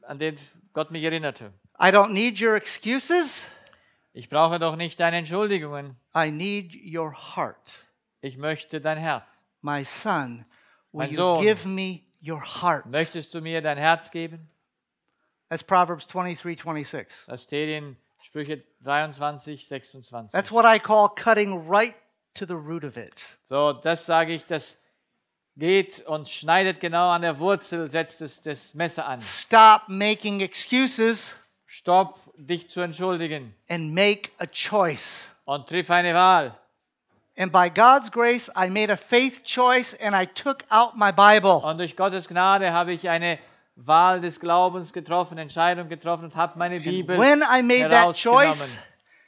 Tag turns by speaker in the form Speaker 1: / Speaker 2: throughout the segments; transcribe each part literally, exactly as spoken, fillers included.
Speaker 1: an den Gott mich erinnerte.
Speaker 2: I don't need your excuses.
Speaker 1: Ich brauche doch nicht deine Entschuldigungen.
Speaker 2: I need your heart.
Speaker 1: Ich möchte dein Herz.
Speaker 2: My son, will
Speaker 1: Mein
Speaker 2: you
Speaker 1: Sohn.
Speaker 2: give me your heart?
Speaker 1: Möchtest du mir dein Herz geben?
Speaker 2: That's Proverbs twenty-three twenty-six.
Speaker 1: Das steht in Sprüche dreiundzwanzig, sechsundzwanzig.
Speaker 2: That's what I call cutting right to the root of it.
Speaker 1: So, das sage ich, das geht und schneidet genau an der Wurzel, setzt es das Messer an.
Speaker 2: Stop making excuses
Speaker 1: Stopp, dich zu entschuldigen
Speaker 2: and make a choice.
Speaker 1: und triff eine Wahl.
Speaker 2: And by God's grace, I made a faith choice and I took out my Bible.
Speaker 1: Und durch Gottes Gnade habe ich eine Wahl des Glaubens getroffen, Entscheidung getroffen und habe meine Bibel
Speaker 2: When I made that
Speaker 1: herausgenommen.
Speaker 2: choice,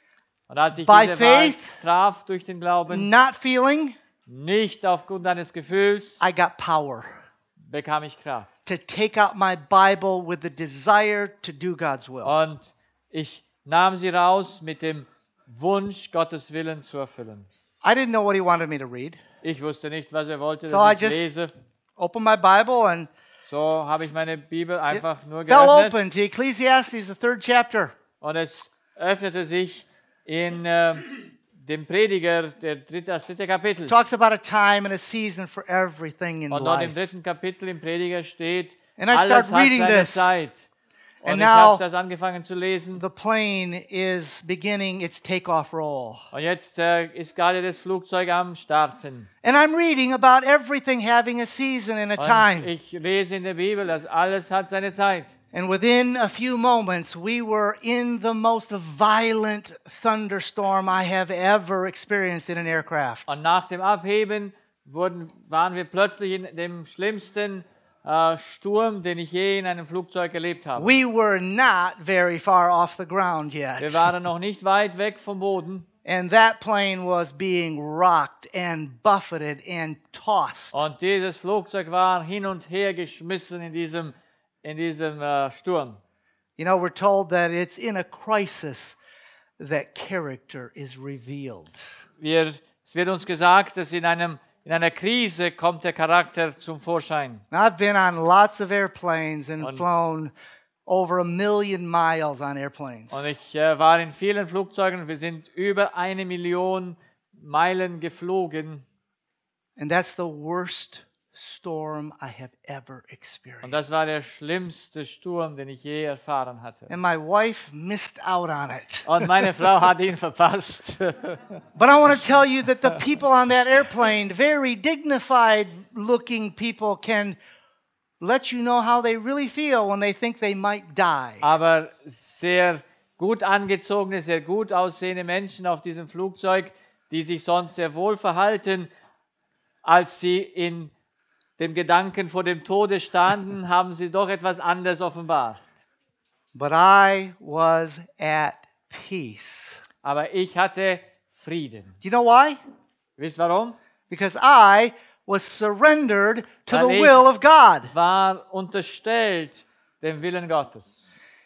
Speaker 1: Und als ich
Speaker 2: by
Speaker 1: diese Wahl
Speaker 2: faith,
Speaker 1: traf durch den Glauben,
Speaker 2: not feeling,
Speaker 1: nicht aufgrund eines Gefühls,
Speaker 2: I got power
Speaker 1: bekam ich Kraft.
Speaker 2: to take out my Bible with the desire to do God's will.
Speaker 1: Und ich nahm sie raus mit dem Wunsch, Gottes Willen zu erfüllen.
Speaker 2: I didn't know what he wanted me to read.
Speaker 1: Ich wusste nicht, was er wollte,
Speaker 2: So
Speaker 1: dass
Speaker 2: I
Speaker 1: ich
Speaker 2: just-
Speaker 1: lese.
Speaker 2: Opened my Bible and
Speaker 1: So habe ich meine Bibel einfach nur
Speaker 2: fell
Speaker 1: geöffnet.
Speaker 2: open to Ecclesiastes, the third chapter.
Speaker 1: Und es öffnete sich in äh, dem Prediger, der dritte, das dritte Kapitel.
Speaker 2: Talks about a time and a season for everything in
Speaker 1: Und dort im
Speaker 2: life.
Speaker 1: dritten Kapitel im Prediger steht,
Speaker 2: And I
Speaker 1: alles
Speaker 2: start
Speaker 1: hat
Speaker 2: reading
Speaker 1: seine
Speaker 2: this.
Speaker 1: Zeit. Und
Speaker 2: And
Speaker 1: ich
Speaker 2: now-
Speaker 1: habe das angefangen zu lesen.
Speaker 2: The plane is beginning its takeoff roll.
Speaker 1: Und jetzt äh, ist gerade das Flugzeug am Starten.
Speaker 2: And I'm reading about everything having a season and a
Speaker 1: Und
Speaker 2: time.
Speaker 1: ich lese in der Bibel, dass alles hat seine Zeit.
Speaker 2: And within a few moments, we were in the most violent thunderstorm I have ever experienced in an aircraft.
Speaker 1: Und nach dem Abheben wurden, waren wir plötzlich in dem schlimmsten äh, Sturm, den ich je in einem Flugzeug erlebt habe.
Speaker 2: We were not very far off the ground
Speaker 1: Wir
Speaker 2: yet.
Speaker 1: waren noch nicht weit weg vom Boden.
Speaker 2: And that plane was being rocked and buffeted and tossed.
Speaker 1: Und dieses Flugzeug war hin und her geschmissen in diesem, in diesem äh, Sturm.
Speaker 2: You know, we're told that it's in a crisis that character is revealed.
Speaker 1: Wir, es wird uns gesagt, dass in, einem, in einer Krise kommt der Charakter zum Vorschein.
Speaker 2: Now, I've been on lots of airplanes and
Speaker 1: Und-
Speaker 2: flown over a million miles on airplanes.
Speaker 1: Und ich äh, war in vielen Flugzeugen und wir sind über eine Million Meilen geflogen.
Speaker 2: And that's the worst storm I have ever
Speaker 1: Und
Speaker 2: experienced.
Speaker 1: das war der schlimmste Sturm, den ich je erfahren hatte.
Speaker 2: And my wife missed out on it.
Speaker 1: Und meine Frau hat ihn verpasst.
Speaker 2: But I want to tell you that the people on that airplane, very dignified looking people, can let you know how they really feel when they think they might die.
Speaker 1: Aber sehr gut angezogene, sehr gut aussehende Menschen auf diesem Flugzeug, die sich sonst sehr wohl verhalten, als sie in dem Gedanken vor dem Tode standen, haben sie doch etwas anderes offenbart.
Speaker 2: But I was at peace.
Speaker 1: Aber ich hatte Frieden.
Speaker 2: Do you know why?
Speaker 1: Wisst warum?
Speaker 2: Because I was surrendered to
Speaker 1: Weil
Speaker 2: the
Speaker 1: ich-
Speaker 2: will of God.
Speaker 1: War unterstellt dem Willen Gottes.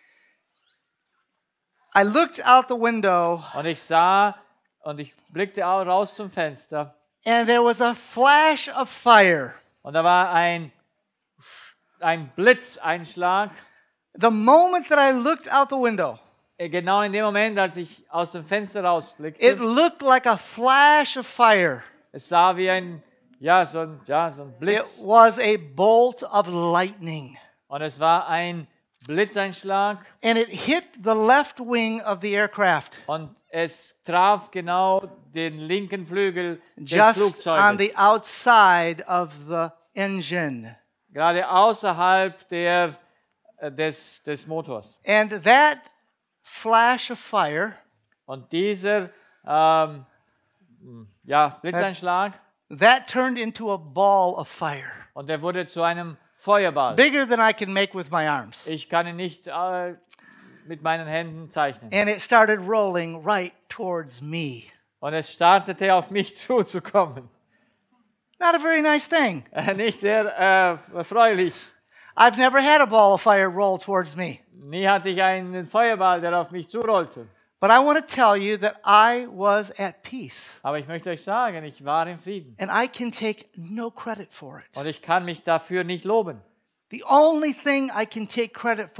Speaker 2: I looked out the window
Speaker 1: Und ich sah und ich blickte auch raus zum Fenster
Speaker 2: and there was a flash of fire.
Speaker 1: und da war ein, ein Blitzeinschlag.
Speaker 2: The moment that I looked out the window,
Speaker 1: Äh, Genau in dem Moment, als ich aus dem Fenster
Speaker 2: it
Speaker 1: rausblickte,
Speaker 2: looked like a flash of fire.
Speaker 1: es sah wie ein, ja, so ein, ja, so ein
Speaker 2: It
Speaker 1: Blitz.
Speaker 2: was a bolt of lightning.
Speaker 1: Und es war ein Blitzeinschlag
Speaker 2: And it hit the left wing of the aircraft,
Speaker 1: und es traf genau den linken Flügel des
Speaker 2: just on
Speaker 1: Flugzeuges.
Speaker 2: the outside of the engine.
Speaker 1: Gerade außerhalb der, äh, des, des Motors.
Speaker 2: And that flash of fire,
Speaker 1: Und dieser ähm, ja, Blitzeinschlag,
Speaker 2: that turned into a ball of fire,
Speaker 1: und der wurde zu einem Feuerball.
Speaker 2: bigger than I can make with my arms.
Speaker 1: Ich kann ihn nicht äh, mit meinen Händen zeichnen.
Speaker 2: And it started rolling right towards me.
Speaker 1: Und es startete auf mich zuzukommen.
Speaker 2: Not a very nice thing.
Speaker 1: Äh, nicht sehr äh, erfreulich.
Speaker 2: I've never had a ball of fire roll towards me.
Speaker 1: Nie hatte ich einen Feuerball, der auf mich zurollte.
Speaker 2: But I want to tell you that I was at peace.
Speaker 1: Aber ich möchte euch sagen, ich war im Frieden.
Speaker 2: And I can take no credit for it.
Speaker 1: Und ich kann mich dafür nicht loben.
Speaker 2: The only thing I can take credit